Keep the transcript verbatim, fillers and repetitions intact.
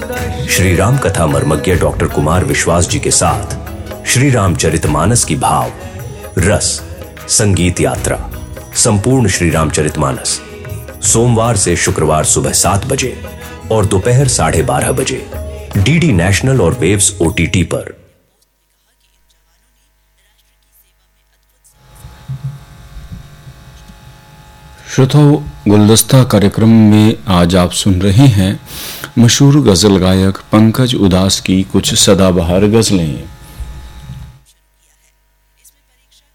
श्री राम कथा मर्मज्ञ डॉक्टर कुमार विश्वास जी के साथ श्री रामचरितमानस की भाव, रस, संगीत यात्रा, संपूर्ण श्री रामचरितमानस सोमवार से शुक्रवार सुबह सात बजे और दोपहर साढ़े बारह बजे डीडी नेशनल और वेव्स ओटीटी पर। श्रोताओ, गुलदस्ता कार्यक्रम में आज आप सुन रहे हैं मशहूर गजल गायक पंकज उदास की कुछ सदाबहार गजलें।